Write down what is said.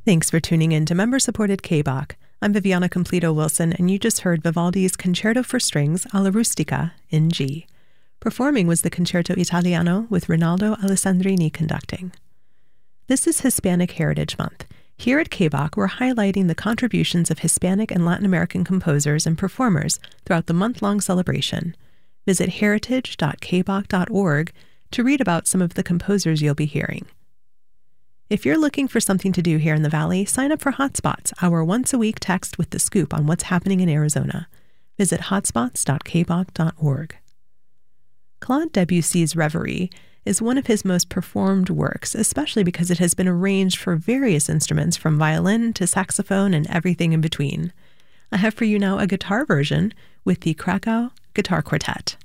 Thanks for tuning in to member-supported K-Bach. I'm Viviana Completo-Wilson, and you just heard Vivaldi's Concerto for Strings alla Rustica in G. Performing was the Concerto Italiano with Rinaldo Alessandrini conducting. This is Hispanic Heritage Month. Here at K-Bach, we're highlighting the contributions of Hispanic and Latin American composers and performers throughout the month-long celebration. Visit heritage.kbach.org to read about some of the composers you'll be hearing. If you're looking for something to do here in the Valley, sign up for Hotspots, our once-a-week text with the scoop on what's happening in Arizona. Visit hotspots.kbach.org. Claude Debussy's Reverie is one of his most performed works, especially because it has been arranged for various instruments from violin to saxophone and everything in between. I have for you now a guitar version with the Krakow Guitar Quartet.